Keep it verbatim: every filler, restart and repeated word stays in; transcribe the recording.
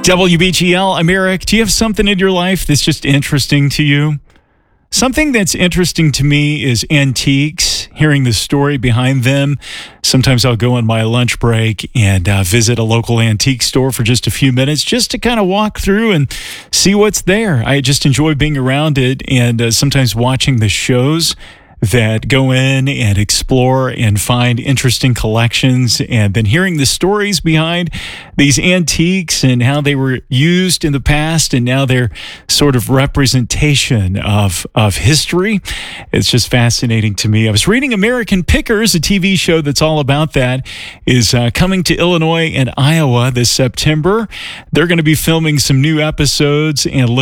W B G L, I'm Eric. Do you have something in your life that's just interesting to you? Something that's interesting to me is antiques, hearing the story behind them. Sometimes I'll go on my lunch break and uh, visit a local antique store for just a few minutes just to kind of walk through and see what's there. I just enjoy being around it and uh, sometimes watching the shows that go in and explore and find interesting collections, and then hearing the stories behind these antiques and how they were used in the past and now they're sort of representation of of history. It's just fascinating to me. I was reading American Pickers, a T V show that's all about that, is uh, coming to Illinois and Iowa this September. They're going to be filming some new episodes and